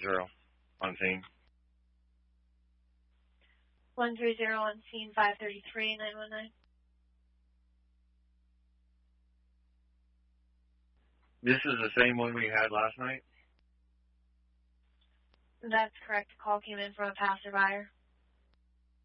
on scene. 130 on scene, 533, 919. This is the same one we had last night? That's correct. A call came in from a passerby.